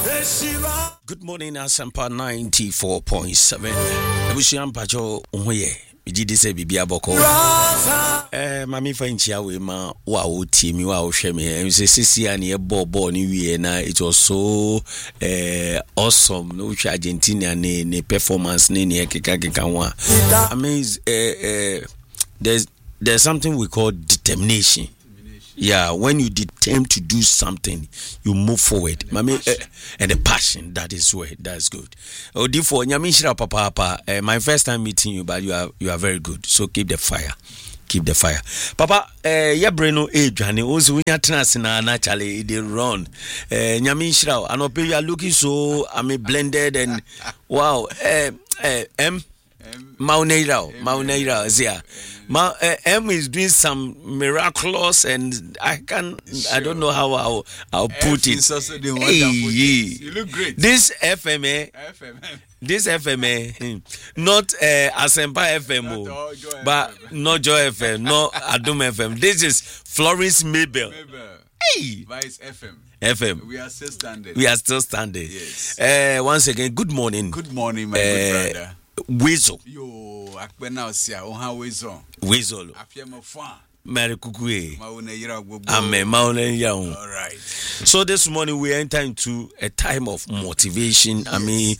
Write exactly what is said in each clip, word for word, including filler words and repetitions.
Good morning, Asampa ninety-four point seven. Ebusiam Pacho Oye, Ejidi se bibia boko. Eh, mami fa nchia we ma wa o tie mi wa o hwe me. Em se sisi ani e bo bo ni wie na it was so eh awesome. No hwe Argentina ne ne performance ne ne keka keka wa. I mean eh eh there's there's something we call determination. Yeah, when you determine to do something, you move forward. And Mami, uh, and the passion, that is where that's good. Oh, therefore, Nyamishira Papa, Papa, uh, my first time meeting you, but you are you are very good. So keep the fire, keep the fire, Papa. Uh, ya breno age, and also when you're trans na naturally they run. Uh, Nyamishira, I know you are looking so I mean blended and wow. Uh, uh, M. Mauneira, Mauneira, yeah. Ma, uh, M is doing some miraculous, and I can, sure. I don't know how I'll, I'll put it. Hey, you look great. This F M A, F M A. This F M A, not uh, Asempa F M, not but F M. Not Joy F M, not Adum F M. This is Florence Mabel. Mabel. Hey, Vice F M. F M. We are still standing. We are still standing. Yes. Uh, once again, good morning. Good morning, my uh, good brother. Weasel. Yo, akbena osia oha weasel. Weasel. Afiemo fa. Mary Kukue. Mauna yira gbogbo. Amen. Mauna yira. All right. So this morning we enter into a time of motivation. Yes. I mean,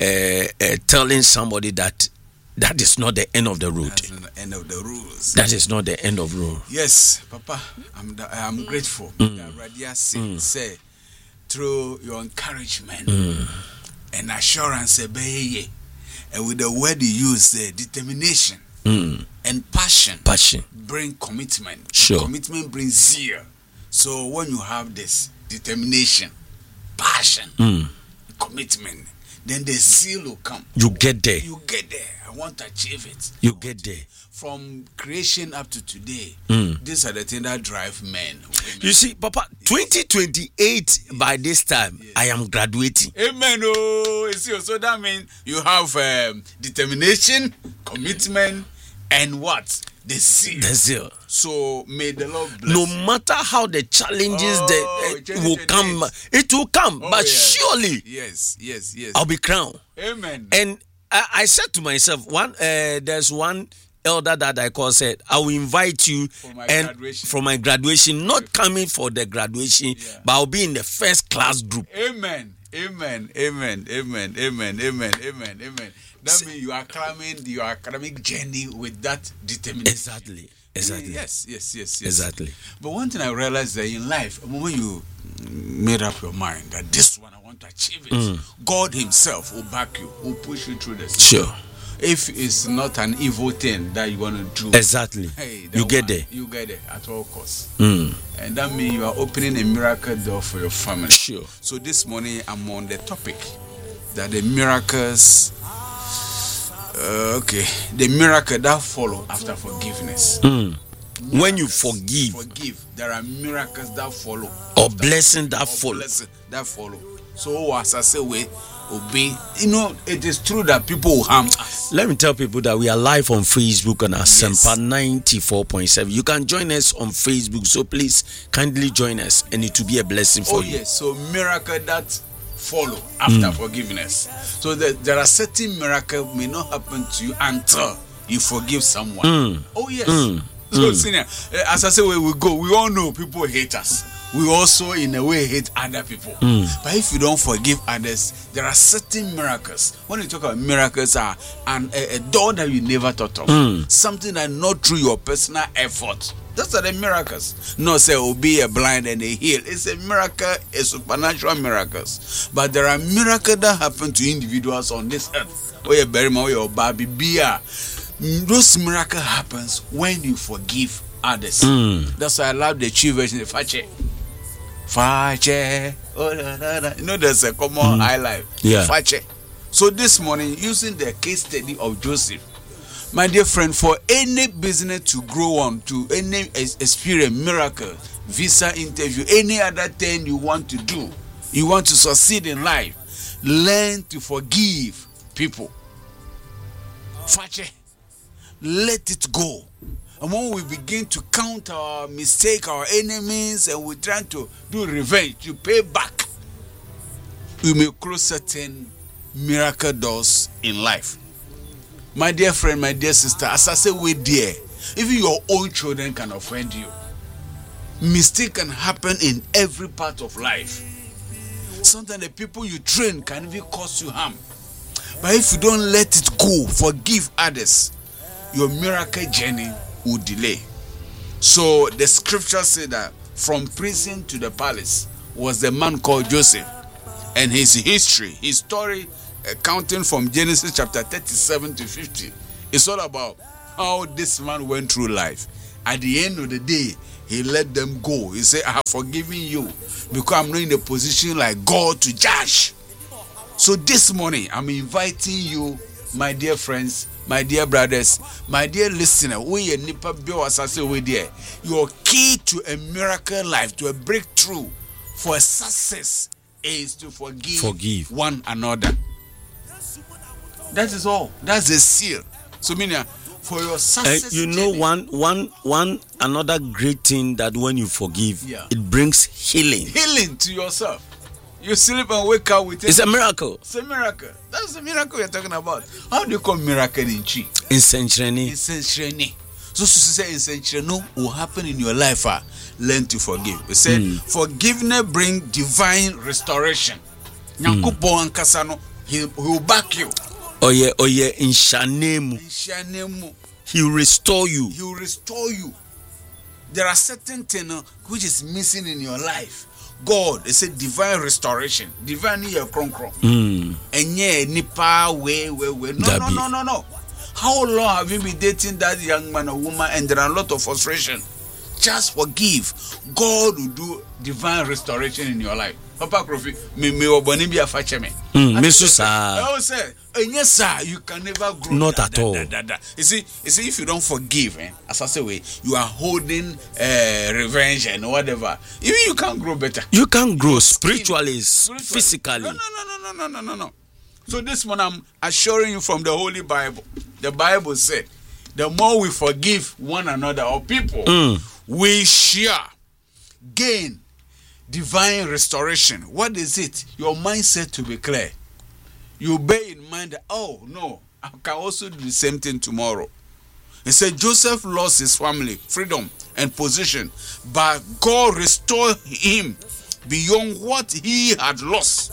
uh, uh, telling somebody that that is not the end of the road. That's not the end of the rules. That is not the end of the road. Yes, Papa. I'm the, I'm grateful mm. that Radia say, mm. say through your encouragement mm. and assurance, obey. And with the word you use, uh, determination mm. and passion, passion bring commitment. Sure. Commitment brings zeal. So when you have this determination, passion, mm. commitment, then the zeal will come. You get there. You get there. I want to achieve it. You get there. From creation up to today, mm. these are the things that drive men. Women. You see, Papa, twenty twenty-eight, yes. By this time, yes. I am graduating. Amen. Oh, so that means you have um, determination, commitment, and what? The zeal. The zeal. So may the Lord bless. No matter how the challenges oh, that uh, will come, it will come. Oh, but yeah. surely, yes, yes, yes, I'll be crowned. Amen. And I, I said to myself, one, uh, there's one elder that I call said, I will invite you for my and graduation. for my graduation, not coming for the graduation, yeah. but I'll be in the first class group. Amen. Amen. Amen. Amen. Amen. Amen. Amen. Amen. That means you are climbing your academic journey with that determination. Exactly. Exactly. Yes, yes, yes, yes. Exactly. But one thing I realized that in life, when you made up your mind that this one I want to achieve it, mm. God Himself will back you, will push you through this. Sure. If it's not an evil thing that you want to do, exactly, hey, you get one, there. You get there at all costs. Mm. And that means you are opening a miracle door for your family. Sure. So this morning I'm on the topic that the miracles, uh, okay, the miracle that follow after forgiveness. Mm. When you forgive, forgive, there are miracles that follow, or blessing that follow. Blessing that follow. So as I say, we obey. You know, it is true that people will harm us. Let me tell people that we are live on Facebook on Asempa ninety-four point seven. You can join us on Facebook, so please kindly join us, and it will be a blessing for oh, you. Oh yes, so miracle that follow after mm. forgiveness. So that there are certain miracles may not happen to you until you forgive someone. Mm. Oh yes. Mm. So mm. senior, as I say, where we go, we all know people hate us. We also, in a way, hate other people. Mm. But if you don't forgive others, there are certain miracles. When you talk about miracles, are and a, a door that you never thought of, mm. something that not through your personal effort. Those are the miracles. Not say, oh, be a blind and a heal. It's a miracle, a supernatural miracles. But there are miracles that happen to individuals on this earth. Oh, yeah, Berima, oh, yeah, Baby, Bia. Those miracles happens when you forgive others. Mm. That's why I love the true version of Fache. Fache. Oh, da, da, da. You know, there's a common mm. high life. Yeah. Fache. So this morning, using the case study of Joseph, my dear friend, for any business to grow on, to any experience, miracle, visa interview, any other thing you want to do, you want to succeed in life, learn to forgive people. Fache. Let it go. And when we begin to count our mistake, our enemies, and we try to do revenge, to pay back, we may close certain miracle doors in life. My dear friend, my dear sister, as I say, we dear, even your own children can offend you. Mistake can happen in every part of life. Sometimes the people you train can even cause you harm. But if you don't let it go, forgive others, your miracle journey will delay. So the scripture said that from prison to the palace was the man called Joseph. And his history, his story, uh, counting from Genesis chapter thirty-seven to fifty, is all about how this man went through life. At the end of the day, he let them go. He said, I have forgiven you because I'm not in a position like God to judge. So this morning, I'm inviting you, my dear friends, my dear brothers, my dear listener, we are Nipa Biosase we there. Your key to a miracle life, to a breakthrough, for a success is to forgive, forgive one another. That is all. That's the seal. So, meaning, for your success, uh, you know, journey, one, one, one, another great thing that when you forgive, yeah. it brings healing. Healing to yourself. You sleep and wake up with it. It's a miracle. It's a miracle. That's the miracle we're talking about. How do you call miracle in Chi? In Sentreni. In Sentreni. So, so say in Sentreni will happen in your life. Uh, learn to forgive. We said mm. forgiveness bring divine restoration. Mm. He will back you. Oh yeah, oh yeah, in Shanemu. In Shanemu. He will restore you. He will restore you. There are certain things uh, which is missing in your life. God, they say divine restoration. Divine here, kron kron. And yeah, nipa way, way, way. No, no, no, no, no. How long have you been dating that young man or woman and there are a lot of frustration? Just forgive. God will do divine restoration in your life. Papa Kofi, me me oboni bi afache me. Me so sir. I say, yes sir, you can never grow. Not da, at da, all. Da, da, da. You see, you see, if you don't forgive, eh, as I say, way you are holding uh, revenge and whatever. Even you can't grow better. You can't grow spiritually, spiritually, physically. No, no, no, no, no, no, no, no. So this one, I'm assuring you from the Holy Bible. The Bible said, the more we forgive one another or people, mm. we shall gain divine restoration. What is it? Your mindset to be clear. You bear in mind that, oh no, I can also do the same thing tomorrow. He said Joseph lost his family, freedom, and position, but God restored him beyond what he had lost.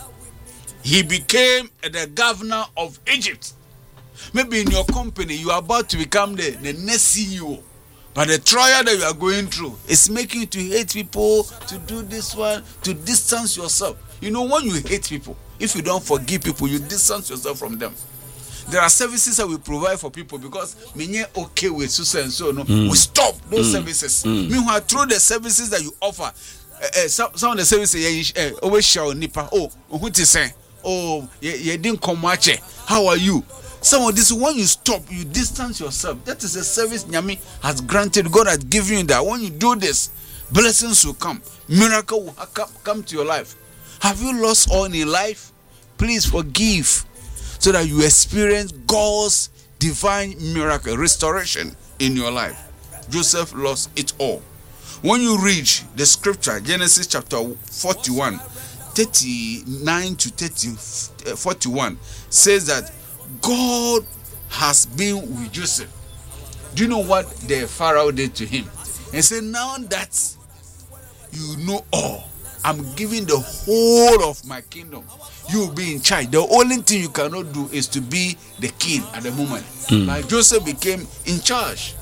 He became the governor of Egypt. Maybe in your company, you are about to become the, the next C E O. But the trial that you are going through is making you to hate people, to do this one, to distance yourself. You know, when you hate people, if you don't forgive people, you distance yourself from them. There are services that we provide for people because me okay with so and so. No, mm. we stop those mm. services. Mm. Meanwhile, through the services that you offer, uh, uh, some, some of the services, uh, always show nipa. Oh, what is saying? Oh, you, you didn't come watch it. How are you? Some of this, when you stop, you distance yourself. That is a service Nyami has granted. God has given you that. When you do this, blessings will come. Miracle will come to your life. Have you lost all in life? Please forgive so that you experience God's divine miracle, restoration in your life. Joseph lost it all. When you read the scripture, Genesis chapter forty-one, thirty-nine to thirty, forty-one, says that God has been with Joseph. Do you know what the Pharaoh did to him? He said, now that you know all, I'm giving the whole of my kingdom. You will be in charge. The only thing you cannot do is to be the king at the moment. Mm. But Joseph became in charge.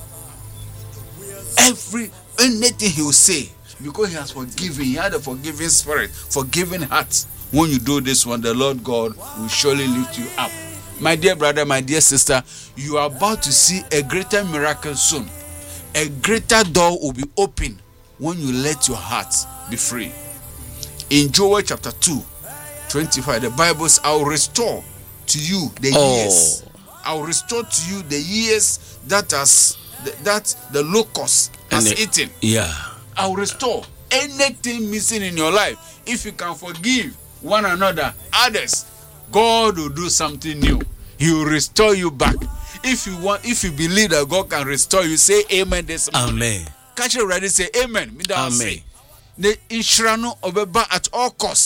Every anything he will say, because he has forgiven, he had a forgiving spirit, forgiving heart. When you do this one, the Lord God will surely lift you up. My dear brother, my dear sister, you are about to see a greater miracle soon. A greater door will be open when you let your heart be free. In Joel chapter two, twenty-five, the Bible says, I will restore to you the oh. years. I will restore to you the years that has that the locust has the, eaten. Yeah. I will restore anything missing in your life. If you can forgive one another, others, God will do something new. He will restore you back. If you want, if you believe that God can restore you, say amen this morning. Amen. Catch it ready, say amen. Amen. Say, the insurano obeba at all costs.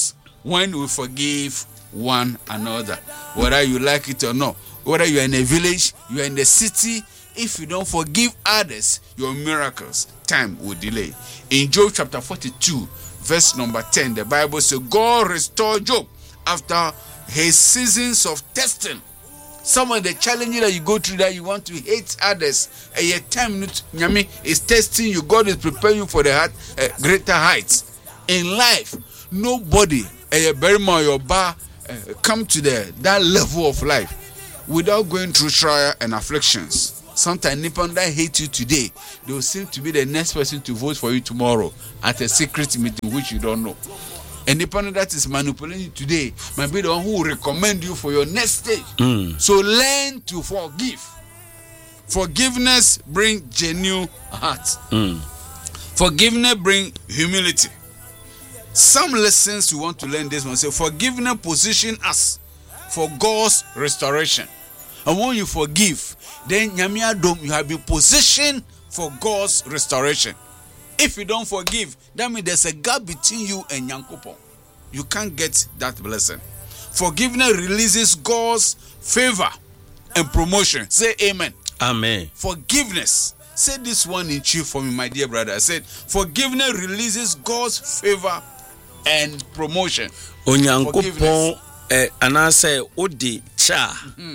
when we forgive one another, whether you like it or not, whether you are in a village, you are in the city. If you don't forgive others, your miracles, time will delay. In Job chapter forty-two, verse number ten, the Bible says, God restored Job after his seasons of testing. Some of the challenges that you go through, that you want to hate others, and your time is testing you. God is preparing you for the heart, uh, greater heights in life. Nobody, a very your bar, uh, come to the that level of life without going through trial and afflictions. Sometimes people that hate you today, they will seem to be the next person to vote for you tomorrow at a secret meeting which you don't know. And the person that is manipulating you today might be the one who will recommend you for your next stage. Mm. So learn to forgive. Forgiveness brings genuine heart. Mm. Forgiveness brings humility. Some lessons you want to learn this one. Say forgiveness position us for God's restoration. And when you forgive, then Nyamiadom, you have been positioned for God's restoration. If you don't forgive, that means there's a gap between you and Nyankopon. You can't get that blessing. Forgiveness releases God's favor and promotion. Say amen. Amen. Forgiveness. Say this one in chief for me, my dear brother. I said, forgiveness releases God's favor and promotion. Onyankopon eh, anase odi cha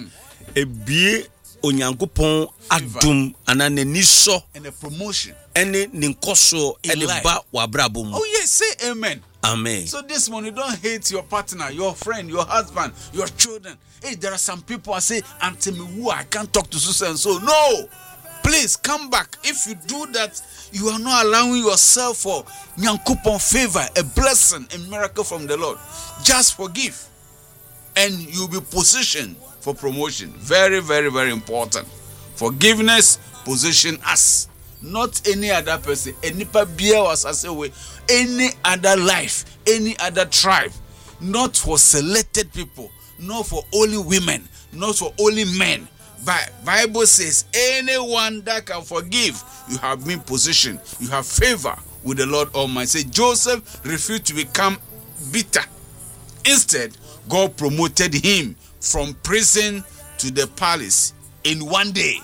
ebie Onyankopon adum ananeni so and a promotion. Ene ninkoso ene ba wabrabo mu. Oh yes, say amen. Amen. So this morning, don't hate your partner, your friend, your husband, your children. Hey, there are some people I say, Auntie me, I can't talk to Susan and so. No, please come back. If you do that, you are not allowing yourself for Nyankopon favor, a blessing, a miracle from the Lord. Just forgive, and you'll be positioned for promotion. Very, very, very important. Forgiveness position us, not any other person. Any way, any other life, any other tribe. Not for selected people, not for only women, not for only men. But Bible says anyone that can forgive, you have been positioned. You have favor with the Lord Almighty. Say Joseph refused to become bitter. Instead, God promoted him from prison to the palace in one day.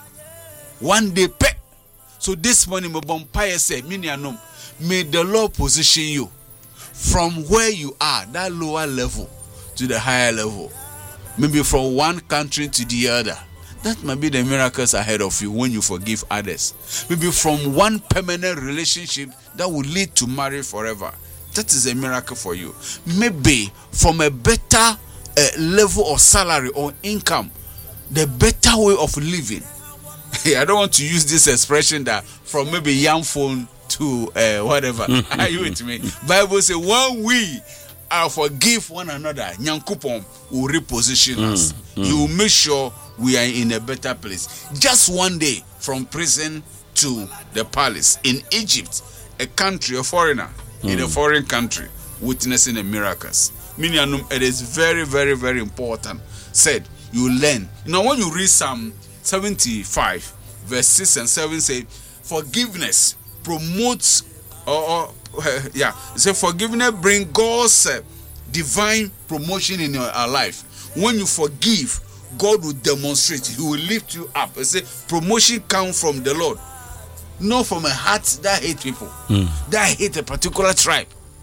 One day, pe. So this morning, my bumpire said, Minianom, may the Lord position you from where you are, that lower level, to the higher level. Maybe from one country to the other. That might be the miracles ahead of you when you forgive others. Maybe from one permanent relationship that will lead to marriage forever. That is a miracle for you. Maybe from a better uh, level of salary or income, the better way of living. I don't want to use this expression that from maybe young phone to uh, whatever. Are you with me? Bible says when we uh, forgive one another, Nyankopon will reposition mm, us. Mm. He will make sure we are in a better place. Just one day from prison to the palace in Egypt, a country, a foreigner mm. in a foreign country, witnessing the miracles. Meaning, it is very, very, very important. Said you learn. Now, when you read Psalm seventy-five, verse six and seven, say forgiveness promotes, or, or uh, yeah, say forgiveness brings God's uh, divine promotion in your our life. When you forgive, God will demonstrate. He will lift you up. I say promotion comes from the Lord, not from a heart that hate people, mm. that hate a particular tribe.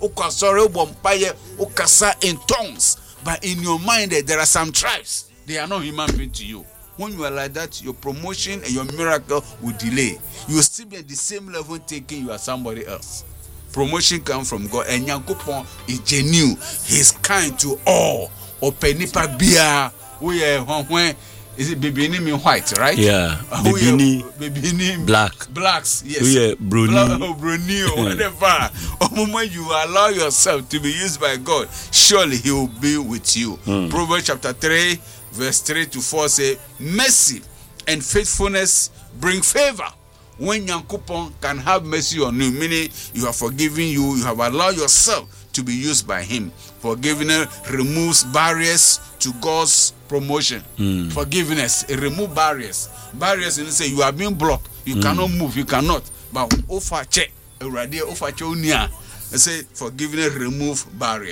In tongues, but in your mind there are some tribes. They are not human beings to you. When you are like that, your promotion and your miracle will delay. You will still be at the same level thinking you are somebody else. Promotion comes from God, and Nyankopon is genuine. He is kind to all. Openipa bia, we are when is it Bibini mean white, right? Yeah. Bibini, Bibini black. Blacks, yes. We are Bruni. Bruni or whatever. The moment you allow yourself to be used by God, surely He will be with you. Mm. Proverbs chapter three, verse three to four say, mercy and faithfulness bring favor. When Nyankopon can have mercy on you, meaning you have forgiven you, you have allowed yourself to be used by Him. Forgiveness removes barriers to God's promotion. Mm. Forgiveness, it removes barriers. Barriers, and say you are being blocked, you mm. cannot move, you cannot. But offer check, already offer check unia. I say forgiveness remove barriers.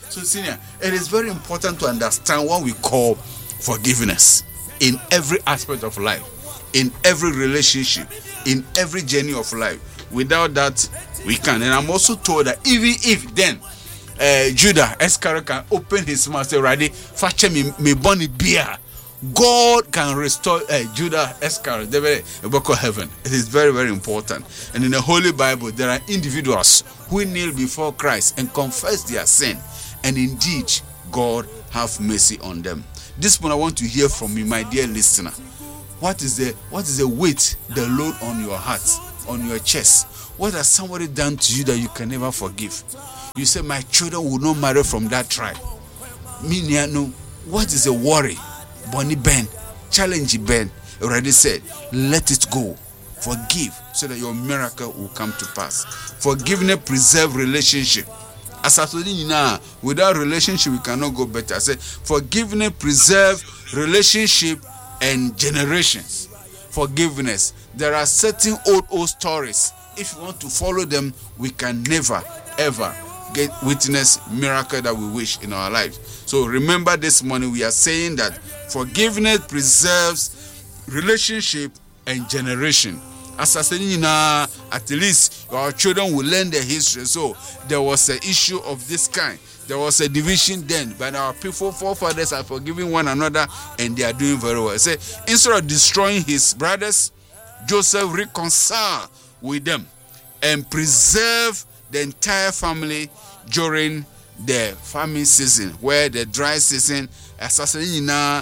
So, senior, it is very important to understand what we call forgiveness in every aspect of life, in every relationship, in every journey of life. Without that, we can. And I'm also told that even if then uh, Judah Iscariot can open his mouth and say, "Ready, fetch me me bonny beer," God can restore uh, Judah Iscariot, the book of heaven. It is very, very important. And in the Holy Bible, there are individuals who kneel before Christ and confess their sin. And indeed, God have mercy on them. This one I want to hear from you, my dear listener. What is the what is the weight, the load on your heart, on your chest? What has somebody done to you that you can never forgive? You say, my children will not marry from that tribe. Meaning, no, what is the worry? Bonnie Ben, challenge Ben, already said, let it go. Forgive so that your miracle will come to pass. Forgiveness preserve relationship. As I told you now, without relationship, we cannot go better. I say, forgiveness preserve relationship and generations. Forgiveness. There are certain old, old stories. If you want to follow them, we can never, ever get witness miracle that we wish in our lives. So remember this morning, we are saying that forgiveness preserves relationship and generation. As I said, you know, at least our children will learn the history. So there was an issue of this kind. There was a division then, but our people, forefathers, are forgiving one another, and they are doing very well. Say, instead of destroying his brothers, Joseph reconciled with them and preserved the entire family during the famine season, where the dry season, assassination,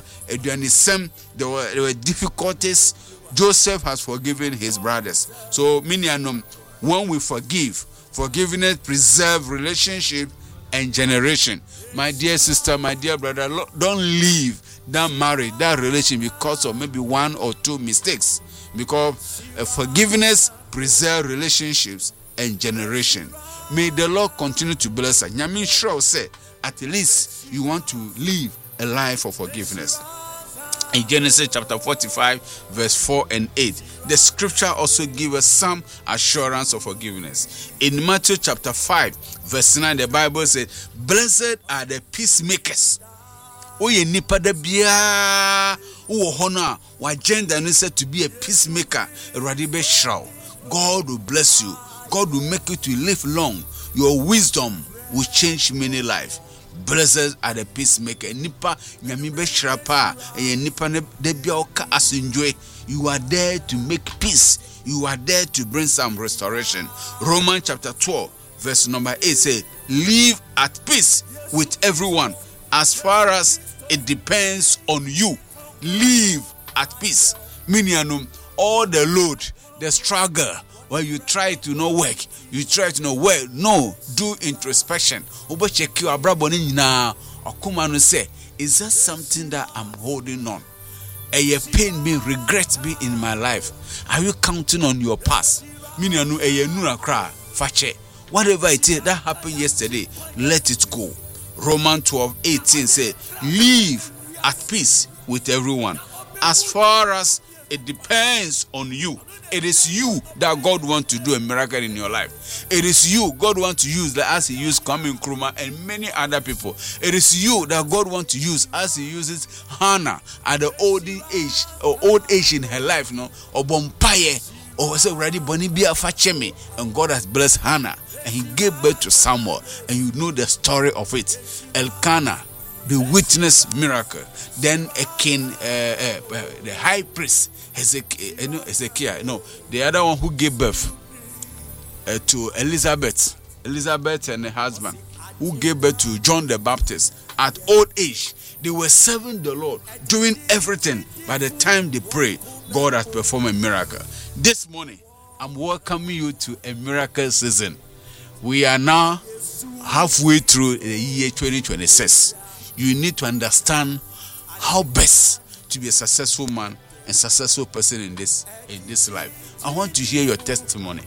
there were there were difficulties. Joseph has forgiven his brothers. So, meaning, when we forgive, forgiveness preserve relationship and generation. My dear sister, my dear brother, don't leave that marriage, that relation because of maybe one or two mistakes. Because uh, forgiveness preserve relationships and generation. May the Lord continue to bless us. Nyamin Shro said, at least you want to live a life of forgiveness. In Genesis chapter forty-five, verse four and eight, the scripture also gives us some assurance of forgiveness. In Matthew chapter five, verse nine, the Bible says, blessed are the peacemakers. Oye nipa da bia wo honor wa agenda no said to be a peacemaker. Radibe shroud. God will bless you. God will make you to live long. Your wisdom will change many lives. Blessed are the peacemaker. Nipa nyami be shrapa e nipa ne de bia oka asenjoy. You are there to make peace. You are there to bring some restoration. Romans chapter twelve, verse number eight says, live at peace with everyone as far as it depends on you. Live at peace. Meaning all the load, the struggle, where you try to not work, you try to not work. No, do introspection. Oba check your braboni na okuma no say, is that something that I'm holding on? A pain me, regret me in my life. Are you counting on your past? Meaning anu eye nura kra fache. Whatever it is that happened yesterday, let it go. Romans twelve eighteen say, live at peace with everyone as far as it depends on you. It is you that God wants to do a miracle in your life. It is you God wants to use, as he used Kwame Nkrumah and many other people. It is you that God wants to use, as he uses Hannah at the old age or old age in her life, no, or Bompaye, or say already Bonibia Fachemi, and God has blessed Hannah and he gave birth to Samuel, and you know the story of it. Elkanah, the witness miracle. Then a king, uh, uh, uh, the high priest, Hezekiah, no, Hezekiah, no, the other one who gave birth uh, to Elizabeth, Elizabeth and her husband, who gave birth to John the Baptist at old age. They were serving the Lord, doing everything. By the time they pray, God has performed a miracle. This morning, I'm welcoming you to a miracle season. We are now halfway through the year twenty twenty-six. You need to understand how best to be a successful man and successful person in this in this life. I want to hear your testimony.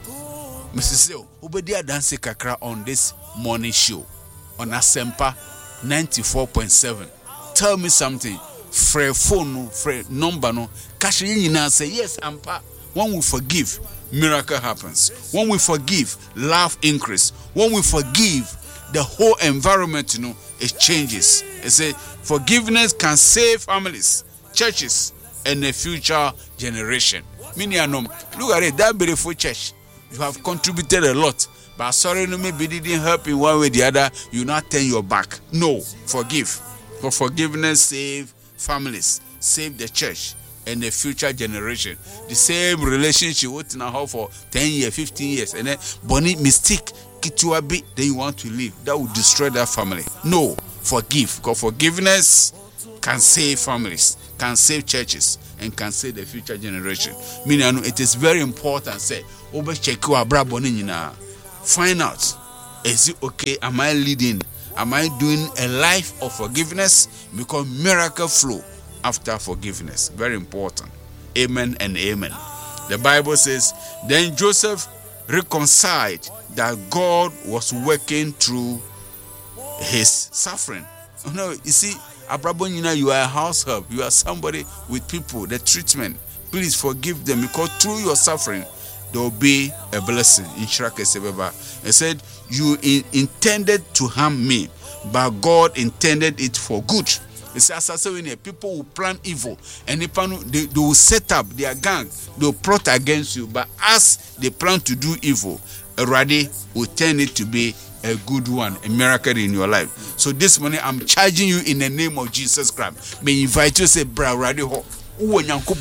Missus Seo, Obedia Danse Kakra on this morning show on Asempa ninety-four point seven. Tell me something. Free phone, free number no. Cash in now say yes, Ampa. When we forgive, miracle happens. When we forgive, love increase. When we forgive, the whole environment, you know, it changes. It say forgiveness can save families, churches, and the future generation. Meaning, look at it, that beautiful church. You have contributed a lot, but sorry, no, maybe didn't help in one way or the other. You not turn your back. No, forgive. For forgiveness save families, save the church and the future generation. The same relationship with now for ten years, fifteen years, and then bonny mistake, kituabi, then you want to leave. That will destroy that family. No, forgive. Because forgiveness can save families, can save churches, and can save the future generation. Meaning, it is very important. Say, over check your brabonina. Find out, is it okay? Am I leading? Am I doing a life of forgiveness? Because miracle flow after forgiveness. Very important. Amen and amen. The Bible says, then Joseph reconciled that God was working through his suffering. You know, you see, Abrabonina, you are a house help. You are somebody with people, the treatment. Please forgive them, because through your suffering, there will be a blessing. In Shraka Sebeba, it said, you in, intended to harm me, but God intended it for good. It's as when people will plan evil, and they, they will set up their gang, they will plot against you, but as they plan to do evil, already will turn it to be a good one, a miracle in your life. So this morning, I'm charging you in the name of Jesus Christ. May invite you to say, bra, ready, ho. You,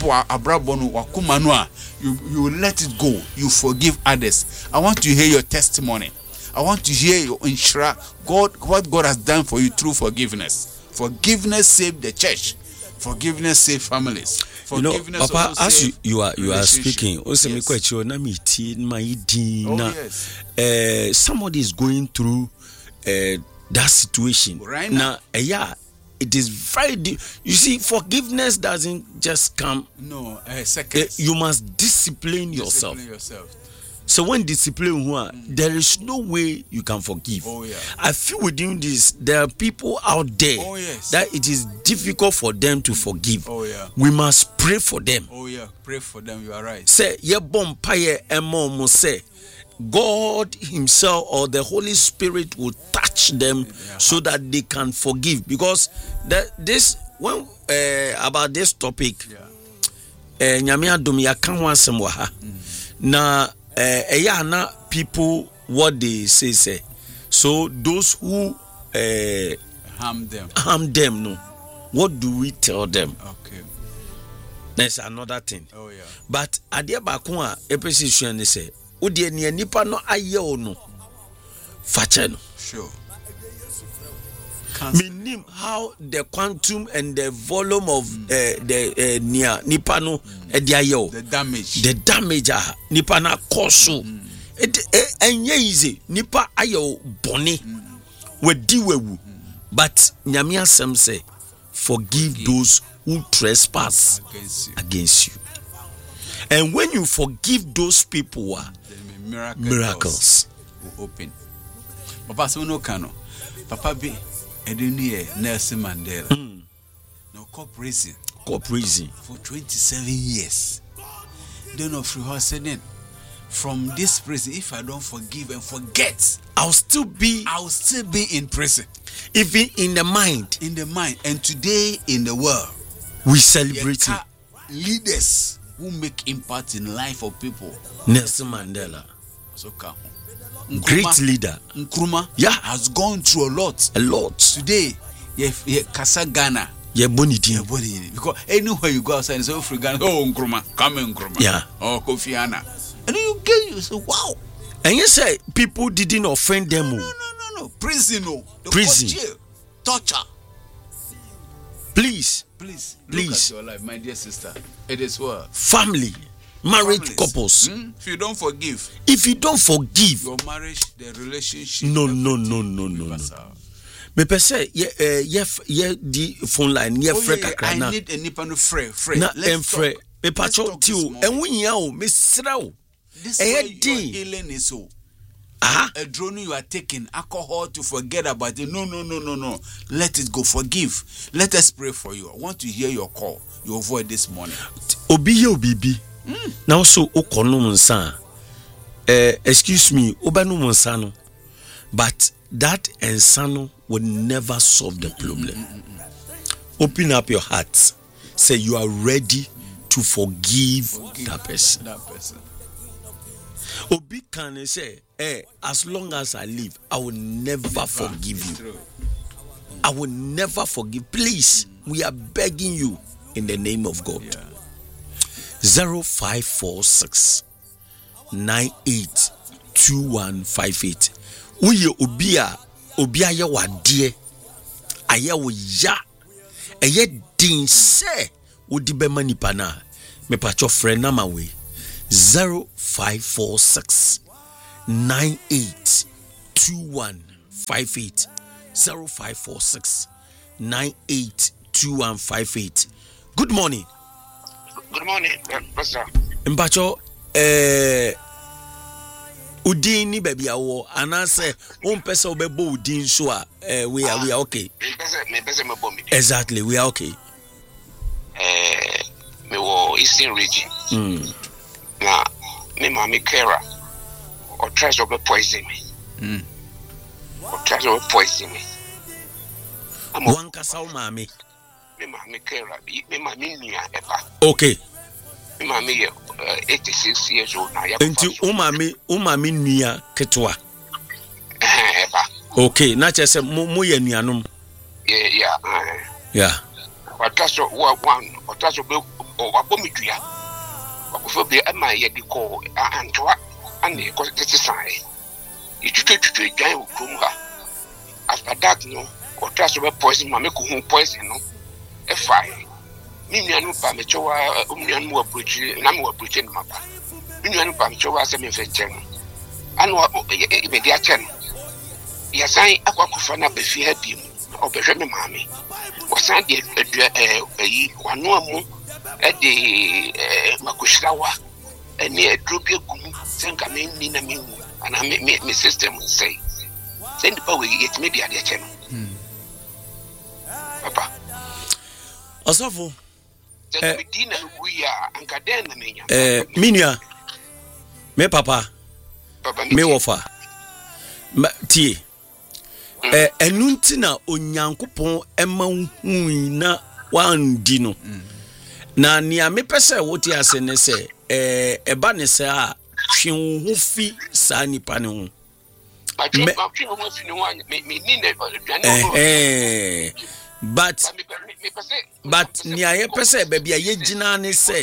you let it go. You forgive others. I want to hear your testimony. I want to hear your inshra God, what God has done for you through forgiveness. Forgiveness saved the church. Forgiveness saved families. Forgiveness, you know, Papa, as you, you are you are speaking, yes. Oh, yes. uh, somebody is going through uh, that situation right now. Now, uh, yeah. It is very deep. You see, forgiveness doesn't just come. No, uh, second. Uh, you must discipline, discipline yourself. yourself. So when discipline, mm. there is no way you can forgive. Oh, yeah. I feel within this, there are people out there oh, yes. that it is difficult for them to forgive. Oh, yeah. We must pray for them. Oh, yeah. Pray for them. You are right. Say, ye bompaye emo say. God himself or the Holy Spirit will touch them so that they can forgive. Because that this when uh, about this topic, nyame adom ya kan ho asem wa ha na eya na people what they say say. So those who uh, harm them harm them no, what do we tell them? Okay, there's another thing. Oh yeah. But adia ba ko a eposition ni say Udie ni nipa no aye ono fache no. Sure. Meaning how the quantum and the volume of mm. uh, the uh, nia nipa no mm. e dia ye the damage the damage ah nipa na koso mm. it enye easy nipa aye boni mm. we di wewu mm. but nyame asem say forgive, forgive those who trespass against you. against you. And when you forgive those people, uh, miracle miracles will open. Papa so no kano. Papa be edini Nelson Mandela. Mm. No cop prison. Cop prison for twenty-seven years. Then of free horse then from this prison, if I don't forgive and forget, I'll still be I'll still be in prison. Even in the mind. In the mind. And today in the world, we celebrate leaders who make impact in life of people. Nelson Mandela. So Nkrumah, great leader. Nkrumah yeah. has gone through a lot. A lot. Today, yeah, yeah, Kasa Ghana. Yeah, bonity. Yeah, bonity. Because anywhere you go outside and say, oh, Ghana, oh, Nkrumah, come in Nkrumah. Yeah. Oh, Kofi Annan. And then you get, you say, wow. And you say, people didn't offend them. No, no, no, no. Prison, no. The Prison. Jail. Torture. Please. Please. Please. Look at your life, my dear sister. It is what? Family. Married Families. couples. Hmm? If you don't forgive. If you don't forgive. Your marriage, the relationship. No, no, no, no, no, no. Me per se, ye, uh, ye, ye, the phone line, ye, oh, fre yeah, kakra I na. need a nipa no fre, fre. Na, Let's fre. talk. Me pacho ti o. En wunya o, me sra o. This is why your healing is so. Ah. A drone you are taking, alcohol to forget about it. No, no, no, no, no. Let it go. Forgive. Let us pray for you. I want to hear your call, your voice this morning. Obi ye obibi. Mm. Now so okono nsa. Eh, excuse me, obanu nsa no. But that ensano will never solve the problem. Mm-hmm. Open up your heart. Say you are ready to forgive, forgive that person. That person. Obi can say, hey, as long as I live, I will never, never. forgive you. True. I will never forgive. Please, mm. we are begging you in the name of God. Yeah. zero five four six nine eight two one five eight. Uye obia obia ye wade aye wo ya eye din se odi be manipa na me pacho friend na mawe zero five four six nine eight two one five eight zero five four six nine eight two one five eight. Good morning. Good morning, Pastor. Mpacho eh udin ni baby awo anase on pesa obebo udin so a eh we are we are okay. Me pesa me bomb. Exactly, we are okay. Eh me wo Eastern region. Mm. Na me mama Kara or tries to poison me. Mm. Or tries to poison me. One kasa mama. Me mama Kara, me mama nia eba. Okay. Me mama ye eighty-six years old now. Enti umami umami nia ketwa. Eh eba. Okay, na chese mo ye nuanom. Yeah, yeah. Yeah. Wataso wa one, wataso be o wa bomidua. Wakofo be ama ye di ko antwa ane ko tete sai. Itutu tutu gyan okrum ha. After that no, wataso be poison mama ko hu poison no. E fine. Mi nuanu pa me chowa umnuanu wa bruchi na me wa bruchi no mapa. Mi nuanu pa me chowa se me fe chen. Anu e be dia chen. Ya sai akwa kufa na be fi ha bi mu. Obehwe me maami. Wasan de eh yi wanu amu e de eh makushirawa ene edrobi egumu senka me ni na me hu ana me me system say. Send the power yet me dia de chen. Hmm. Papa. Osofo Eh, we are Ankadena. Eh, Minia, me papa, Papa me wofa, tie. Eh, enuntina onyankopon ema hu na wandi no. Na nia me pese woti ase ne se eh eba ne se a hwe hu fi sa nipa ne hu. Eh eh but but ni aye pese baby aye gina ne se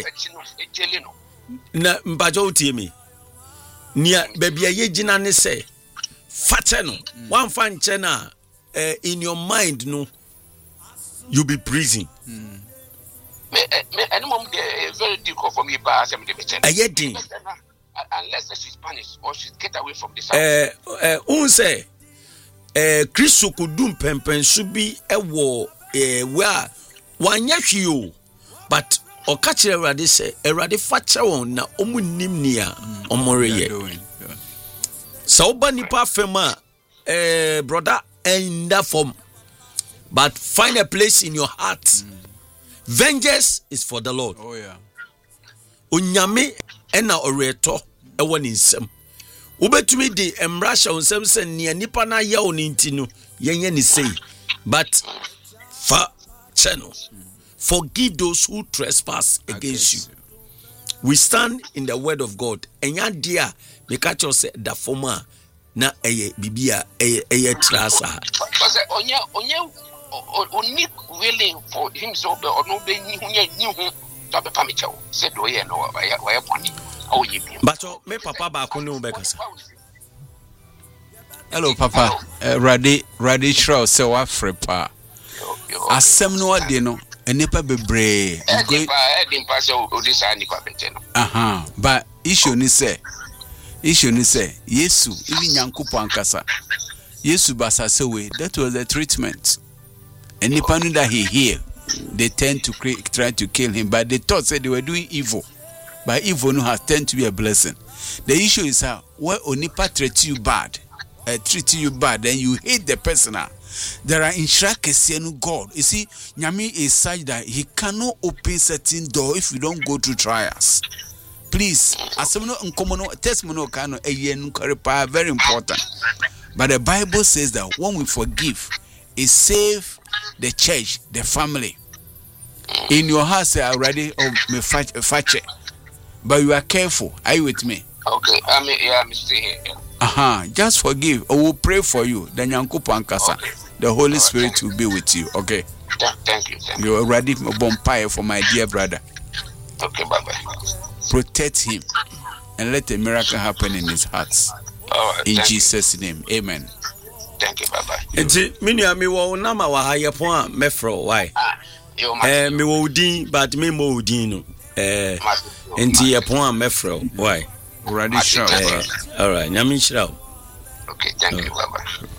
na mpajo utie me ni baby aye gina ne se fate no one fan chena uh, in your mind no you be breathing me me any mom dey very difficult for me ba asem dey chen aye din unless she's Spanish or she get away from the south eh eh un say eh Kristo kodum pempen so bi ewo eh where wanya hwio but okachire Awurade say Awurade fache won na omunnim nia omoreye so oba nipa fema eh brother in that form but find a place in your heart. mm. Vengeance is for the Lord. Oh yeah. Onyame ena oreto ewo ni nsem ubetumi de emrasha onsem se ne nipa na ya oni ntinu yenye ni say but fa channel forgive those who trespass against you. We stand in the word of God enya dia me catch us the former na eye bibia eye eye trasa because onya onya oni willing for himself or no be ni hunya ni hu to be pamicho said do ye no why why pony oh ye bi but me papa ba ko no be kasa. Hello papa. uh, Radi Radi Shrow se wa frepa asem no ade no enipa bebre enipa enipa se odisa ni kwa bente no aha but issue ni say issue ni say Yesu ili nyankopo ankasa Yesu basa say we that was the treatment enipa no that he hear they tend to create, try to kill him but they thought said they were doing evil but evil no has tend to be a blessing. The issue is how where onipa treat you bad uh, treat you bad then you hate the person. There are instructions God. You see, Nyami is such that he cannot open certain door if you don't go through trials. Please, as someone uncommon testimony kind of a very important. But the Bible says that when we forgive, it saves the church, the family. In your house, already, oh, me fetch, fetch it. But you are careful. Are you with me? Okay, I mean, yeah, I'm still here. Uh-huh. Just forgive. I will pray for you. Then Yankupo Ankasa. Okay. The Holy right, Spirit will be with you. Okay. Th- thank you. Thank you are ready for bonfire for my dear brother. Okay, bye bye. Protect him and let a miracle happen in his heart. All right, in Jesus' you. name. Amen. Thank you. Bye bye. Enti minua mi wo na ma wa haye pon a mefro why? Ah, you ma. Eh mi wo din but me mo din no. Eh enti ye pon a mefro why? Already sure. All right, nyame nshira. Okay, thank you. Bye bye.